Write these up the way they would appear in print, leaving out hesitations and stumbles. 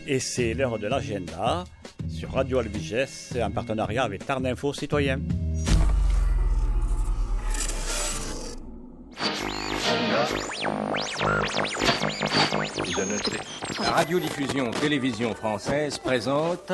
Et c'est l'heure de l'agenda sur Radio Albiges, en partenariat avec Tarn Info Citoyen. La radiodiffusion télévision française présente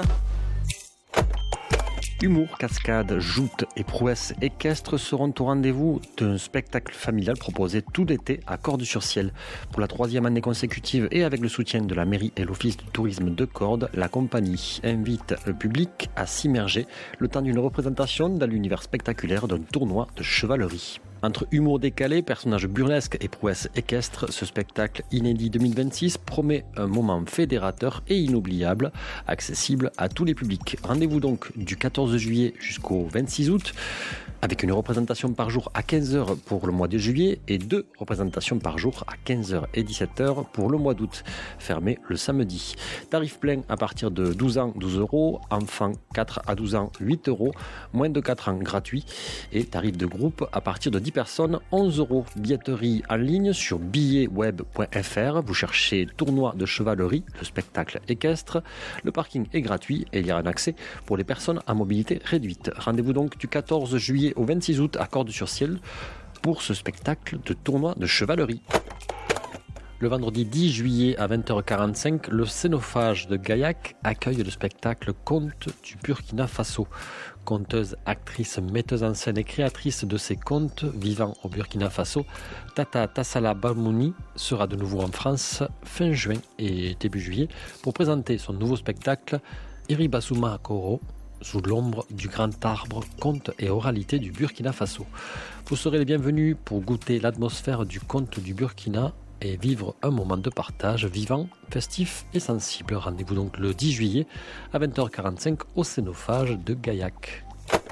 Humour, cascade, joutes et prouesses équestres seront au rendez-vous d'un spectacle familial proposé tout l'été à Cordes-sur-Ciel. Pour la 3e année consécutive et avec le soutien de la mairie et l'office du tourisme de Cordes, la compagnie invite le public à s'immerger le temps d'une représentation dans l'univers spectaculaire d'un tournoi de chevalerie. Entre humour décalé, personnages burlesques et prouesses équestres, ce spectacle inédit 2026 promet un moment fédérateur et inoubliable, accessible à tous les publics. Rendez-vous donc du 14 juillet jusqu'au 26 août, avec une représentation par jour à 15h pour le mois de juillet et 2 représentations par jour à 15h et 17h pour le mois d'août, fermé le samedi. Tarif plein à partir de 12 ans, 12 €, enfants 4 à 12 ans, 8 €, moins de 4 ans gratuit et tarif de groupe à partir de 10 personnes, 11 €. Billetterie en ligne sur billetweb.fr. Vous cherchez tournoi de chevalerie, le spectacle équestre. Le parking est gratuit et il y a un accès pour les personnes à mobilité réduite. Rendez-vous donc du 14 juillet au 26 août à Cordes-sur-Ciel pour ce spectacle de tournoi de chevalerie. Le vendredi 10 juillet à 20h45, le Scénophage de Gaillac accueille le spectacle Contes du Burkina Faso. Conteuse, actrice, metteuse en scène et créatrice de ces contes vivant au Burkina Faso, Tata Tassala Bamouni sera de nouveau en France fin juin et début juillet pour présenter son nouveau spectacle Iribasuma Koro, sous l'ombre du grand arbre, contes et oralité du Burkina Faso. Vous serez les bienvenus pour goûter l'atmosphère du conte du Burkina et vivre un moment de partage vivant, festif et sensible. Rendez-vous donc le 10 juillet à 20h45 au Scénophage de Gaillac.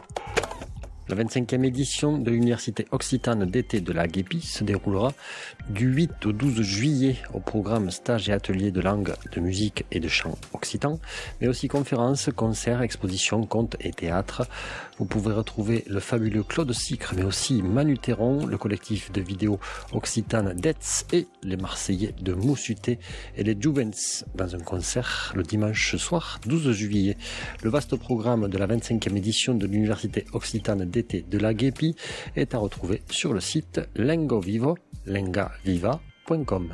La 25e édition de l'Université Occitane d'été de la Guépie se déroulera du 8 au 12 juillet au programme stages et ateliers de langue, de musique et de chant occitan, mais aussi conférences, concerts, expositions, contes et théâtre. Vous pouvez retrouver le fabuleux Claude Sicre, mais aussi Manu Théron, le collectif de vidéos Occitane d'Etz et les Marseillais de Moussuté et les Juvens dans un concert le dimanche soir 12 juillet. Le vaste programme de la 25e édition de l'Université Occitane d'été de la Guépie est à retrouver sur le site lengaviva.com.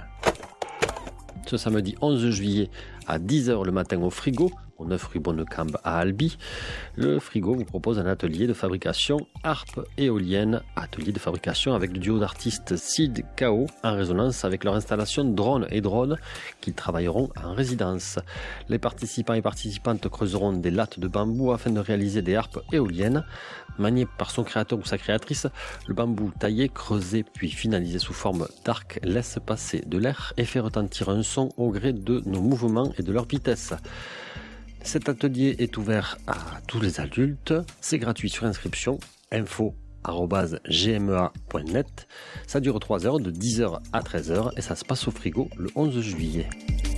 Ce samedi 11 juillet à 10h le matin au Frigo, au 9 rue Bonnecambe à Albi, le Frigo vous propose un atelier de fabrication harpe éolienne, atelier de fabrication avec le duo d'artistes Sid Kao en résonance avec leur installation drone et drone qu'ils travailleront en résidence. Les participants et participantes creuseront des lattes de bambou afin de réaliser des harpes éoliennes. Manié par son créateur ou sa créatrice, le bambou taillé, creusé puis finalisé sous forme d'arc laisse passer de l'air et fait retentir un son au gré de nos mouvements et de leur vitesse. Cet atelier est ouvert à tous les adultes, c'est gratuit sur inscription, info@gmea.net. Ça dure 3 heures de 10h à 13h et ça se passe au Frigo le 11 juillet.